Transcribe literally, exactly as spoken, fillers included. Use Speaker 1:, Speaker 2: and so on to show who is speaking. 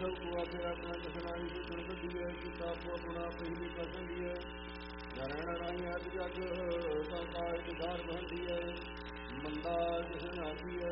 Speaker 1: ਸਭ ਕੋ ਆਪੇ ਆਪਣਾ ਜਸਨਾਈ ਦੇ ਚੁਣ ਕੱਢੀਐ, ਕੀਤਾ ਆਪੋ ਆਪਣਾ ਪਹਿਲੀ ਪਸੰਦੀਐ। ਨਾਰਾਇਣ ਰਾਈ ਅਜ ਜਗ ਸੰਸਾਰ ਵਿਦਾਰ ਬਹੰਦੀਐ, ਮੰਦਾ ਜਿਸ ਨਾਦੀਐ